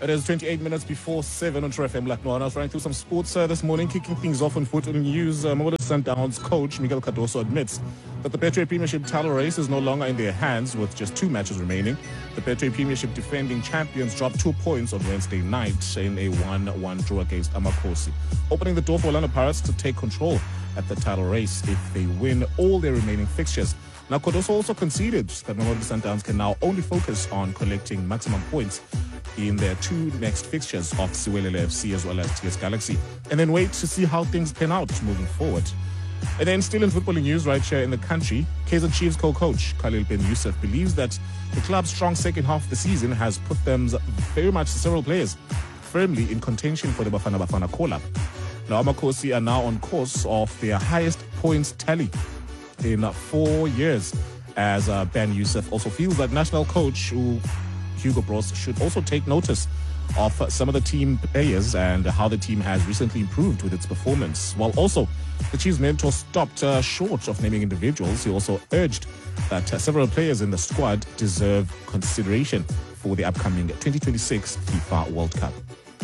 It is 28 minutes before 7 on True FM Black Noir. I was running through some sports this morning, kicking things off on foot in news. Mamelodi Sundowns coach Miguel Cardoso admits that the Betway Premiership title race is no longer in their hands with just 2 matches remaining. The Betway Premiership defending champions dropped 2 points on Wednesday night in a 1-1 draw against Amakosi, opening the door for Orlando Pirates to take control at the title race if they win all their remaining fixtures. Now, Cardoso also conceded that Mamelodi Sundowns can now only focus on collecting maximum points in their 2 next fixtures of Siwelele FC as well as TS Galaxy, and then wait to see how things pan out moving forward. And then still in footballing news right here in the country, Kaizer Chiefs co-coach Khalil Ben Youssef believes that the club's strong second half of the season has put them very much several players firmly in contention for the Bafana Bafana call-up. Now, Amakosi are now on course of their highest points tally in 4 years, as Ben Youssef also feels that national coach Hugo Broos should also take notice of some of the team players and how the team has recently improved with its performance. While also the Chiefs mentor stopped short of naming individuals, he also urged that several players in the squad deserve consideration for the upcoming 2026 FIFA World Cup.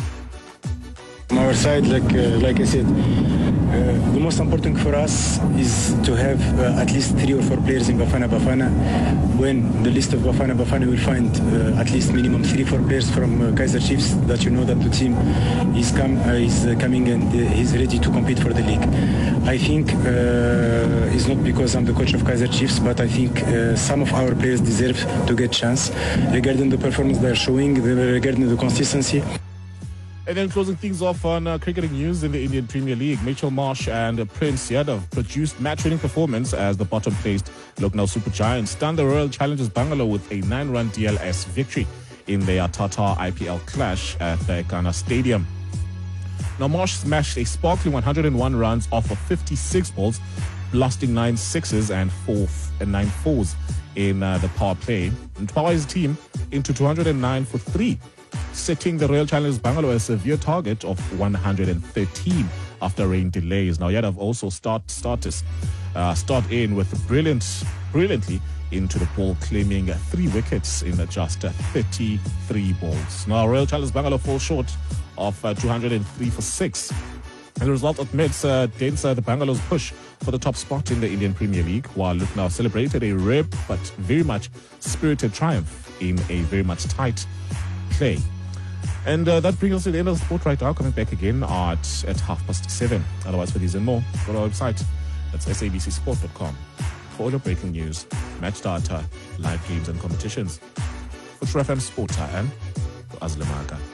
On our side, like I said, the most important for us is to have at least 3 or 4 players in Bafana Bafana. When the list of Bafana Bafana will find at least minimum 3-4 players from Kaizer Chiefs, that you know that the team is coming and is ready to compete for the league. I think it's not because I'm the coach of Kaizer Chiefs, but I think some of our players deserve to get chance regarding the performance they are showing, regarding the consistency. And then closing things off on cricketing news in the Indian Premier League, Mitchell Marsh and Prince Yadav produced match-winning performance as the bottom-placed Lucknow Super Giants stunned the Royal Challengers Bangalore with a 9-run DLS victory in their Tata IPL clash at the Ekana Stadium. Now, Marsh smashed a sparkling 101 runs off of 56 balls, blasting 9 sixes and 9 fours in the power play, and power his team into 209 for 3. Setting the Royal Challengers Bangalore a severe target of 113 after rain delays. Now, Yadav also start in with brilliantly into the ball, claiming 3 wickets in just 33 balls. Now, Royal Challengers Bangalore fall short of 203 for 6. And the result admits dents the Bangalore's push for the top spot in the Indian Premier League, while Lucknow celebrated a rare but very much spirited triumph in a very much tight play. And that brings us to the end of the sport right now. Coming back again at 7:30. Otherwise, for these and more, go to our website. That's sabcsport.com for all your breaking news, match data, live games and competitions. For True FM Sport, I am Azlemaga.